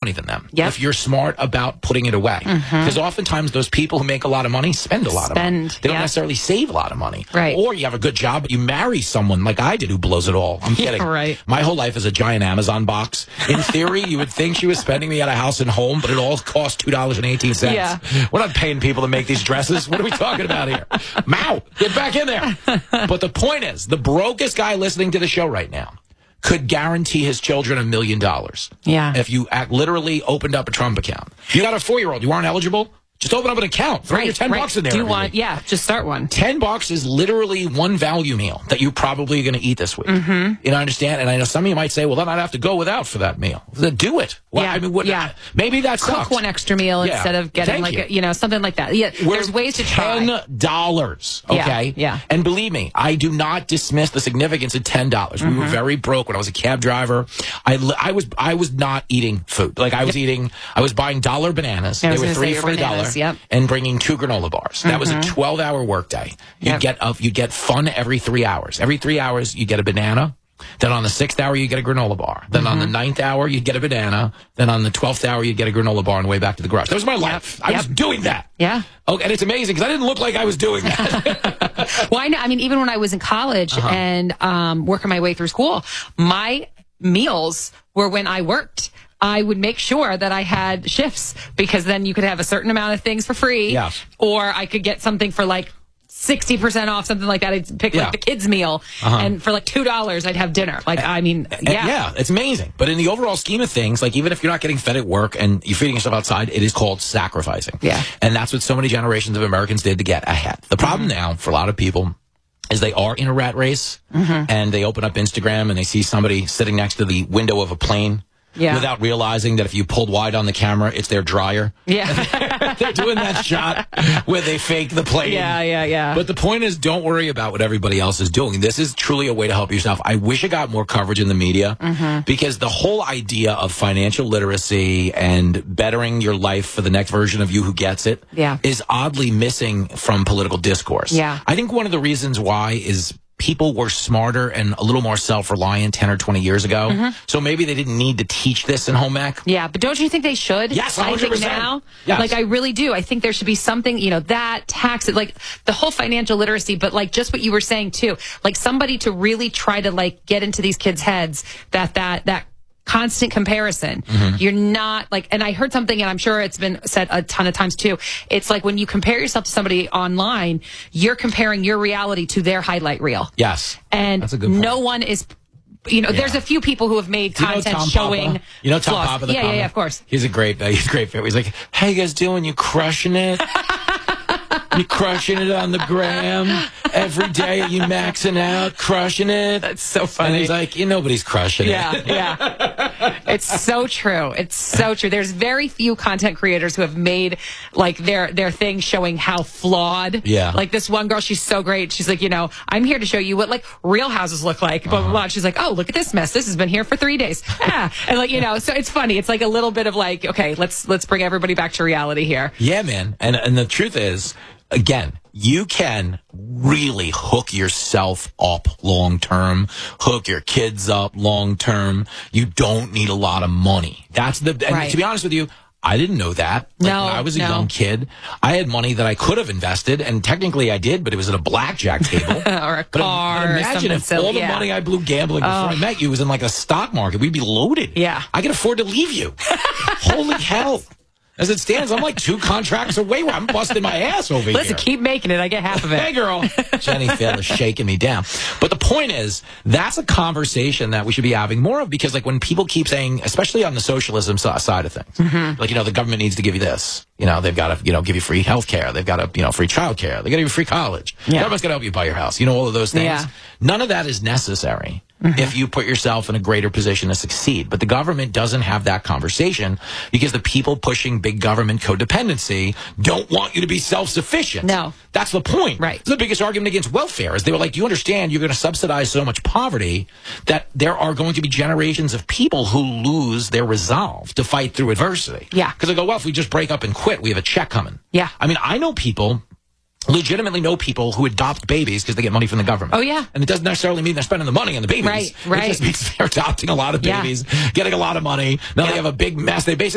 money than them. Yep. If you're smart about putting it away. Because oftentimes those people who make a lot of money spend a lot of money. They don't necessarily save a lot of money. Right. Or you have a good job, but you marry someone like I did who blows it all. I'm kidding. Right. My whole life is a giant Amazon box. In theory, you would think she was spending me at a house and home, but it all cost $2.18. Yeah. We're not paying people to make these dresses. What are we talking about here? Mao, get back in there. But the point is, the brokest guy listening to the show right now could guarantee his children $1 million. Yeah. If you literally opened up a Trump account. You got a 4-year-old, you aren't eligible? Just open up an account. Throw your $10 in there. Do you want, just start one. $10 is literally one value meal that you're probably going to eat this week. You know, understand? And I know some of you might say, well, then I'd have to go without for that meal. Then do it. Well, I mean, maybe that sucks. Cook one extra meal instead of getting something like that. Yeah, there's ways to try. $10, okay? Yeah. And believe me, I do not dismiss the significance of $10. We were very broke when I was a cab driver. I was not eating food. Like I was buying dollar bananas. They were 3 for $1. Yep. And bringing 2 granola bars. That was a 12-hour workday. You get fun every 3 hours. Every 3 hours, you get a banana. Then on the 6th hour, you get a granola bar. Then on the 9th hour, you get a banana. Then on the 12th hour, you get a granola bar on the way back to the garage. That was my life. I was doing that. Yeah. Oh, and it's amazing because I didn't look like I was doing that. Well, I mean, even when I was in college and working my way through school, my meals were when I worked. I would make sure that I had shifts because then you could have a certain amount of things for free. Yeah. Or I could get something for like 60% off, something like that. I'd pick like the kids' meal and for like $2, I'd have dinner. Like, I mean, yeah, it's amazing. But in the overall scheme of things, like even if you're not getting fed at work and you're feeding yourself outside, it is called sacrificing. Yeah. And that's what so many generations of Americans did to get ahead. The problem now for a lot of people is they are in a rat race and they open up Instagram and they see somebody sitting next to the window of a plane. Yeah. Without realizing that if you pulled wide on the camera, it's their dryer. Yeah. They're doing that shot where they fake the plane. Yeah. But the point is, don't worry about what everybody else is doing. This is truly a way to help yourself. I wish it got more coverage in the media because the whole idea of financial literacy and bettering your life for the next version of you who gets it is oddly missing from political discourse. Yeah. I think one of the reasons why is people were smarter and a little more self-reliant 10 or 20 years ago. So maybe they didn't need to teach this in home ec. Yeah, but don't you think they should? Yes, 100%. I think now, like I really do. I think there should be something, that tax, like the whole financial literacy, but like just what you were saying too, like somebody to really try to like get into these kids' heads that constant comparison. You're not like, and I heard something, and I'm sure it's been said a ton of times too. It's like when you compare yourself to somebody online, you're comparing your reality to their highlight reel. Yes. And that's a good point. no one is, there's a few people who have made content showing. You know Tom flaws. Papa? Yeah, of course. He's a great fit. He's like, how you guys doing? You crushing it? You crushing it on the gram every day? You maxing out, crushing it? That's so funny. And he's like, nobody's crushing it. Yeah. It's so true. It's so true. There's very few content creators who have made like their thing showing how flawed. Yeah. Like this one girl, she's so great. She's like, I'm here to show you what like real houses look like. Blah blah blah. She's like, oh, look at this mess. This has been here for 3 days. And like so it's funny. It's like a little bit of like, okay, let's bring everybody back to reality here. Yeah, man. And the truth is, again, you can really hook yourself up long term, hook your kids up long term. You don't need a lot of money. And to be honest with you, I didn't know that. When I was a young kid, I had money that I could have invested, and technically I did, but it was at a blackjack table. Or a car. But imagine if all the money I blew gambling before I met you was in like a stock market. We'd be loaded. Yeah. I could afford to leave you. Holy hell. As it stands, I'm like 2 contracts away where I'm busting my ass over here. Listen, keep making it. I get half of it. Hey, girl. Jenny Phil is shaking me down. But the point is, that's a conversation that we should be having more of because, like, when people keep saying, especially on the socialism side of things, like, the government needs to give you this. They've got to, give you free health care. They've got to, free child care. They've got to give you free college. The government's got to help you buy your house. All of those things. Yeah. None of that is necessary. If you put yourself in a greater position to succeed. But the government doesn't have that conversation because the people pushing big government codependency don't want you to be self-sufficient. No. That's the point. Right. The biggest argument against welfare is they were like, do you understand you're going to subsidize so much poverty that there are going to be generations of people who lose their resolve to fight through adversity? Yeah. Because they go, well, if we just break up and quit, we have a check coming. Yeah. I mean, I legitimately know people who adopt babies because they get money from the government. Oh, yeah. And it doesn't necessarily mean they're spending the money on the babies. Right. It just means they're adopting a lot of babies, getting a lot of money. Now they have a big mess. They basically